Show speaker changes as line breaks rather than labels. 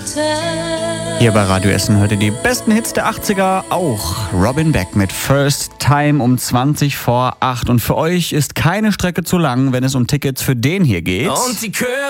Hier bei Radio Essen hört ihr die besten Hits der 80er, auch Robin Beck mit First Time um 20 vor 8. Und für euch ist keine Strecke zu lang, wenn es um Tickets für den hier geht.
Und die Chöre